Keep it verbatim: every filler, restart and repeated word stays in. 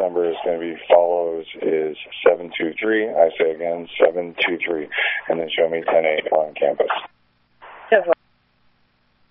number is going to be follows is seven two three. I say again, seven two three. And then show me ten eight on campus. Yes,